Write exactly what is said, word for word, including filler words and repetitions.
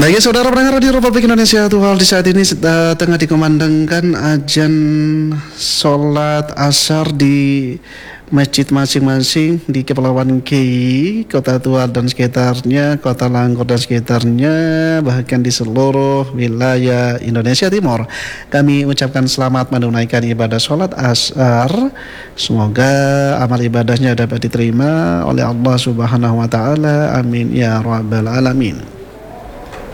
Baik, ya, saudara pendengar Radio Republik Indonesia, Tuhan di saat ini uh, tengah dikumandangkan azan sholat asar di masjid masing-masing di Kepulauan Kei, Kota Tua dan sekitarnya, Kota Langgur dan sekitarnya, bahkan di seluruh wilayah Indonesia Timur. Kami ucapkan selamat menunaikan ibadah sholat asar. Semoga amal ibadahnya dapat diterima oleh Allah Subhanahu Wa Taala. Amin ya Rabbal Alamin.